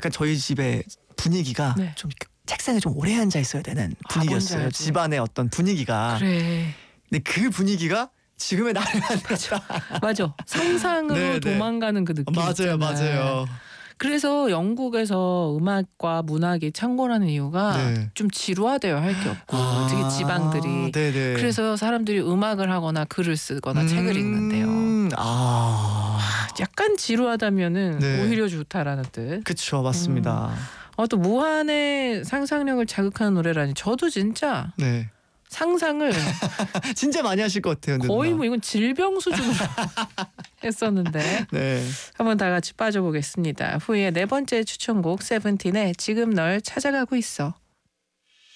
약간 저희 집의 분위기가 네. 좀 책상에 좀 오래 앉아 있어야 되는 분위기였어요. 뭔지 알지. 집안의 어떤 분위기가. 그래. 근데 그 분위기가 지금의 나를 만났다. 맞아. 상상으로 네, 네. 도망가는 그 느낌 맞아요, 있잖아. 맞아요. 그래서 영국에서 음악과 문학이 창궐하는 이유가 네. 좀 지루하대요. 할 게 없고 특히 지방들이. 네네. 그래서 사람들이 음악을 하거나 글을 쓰거나 책을 읽는데요. 약간 지루하다면은 네. 오히려 좋다라는 뜻. 그쵸, 맞습니다. 또 무한의 상상력을 자극하는 노래라니. 저도 진짜 네. 상상을 진짜 많이 하실 것 같아요. 거의 누나. 뭐 이건 질병 수준으로 했었는데 네. 한번 다 같이 빠져보겠습니다. 후에 네 번째 추천곡 세븐틴의 지금 널 찾아가고 있어.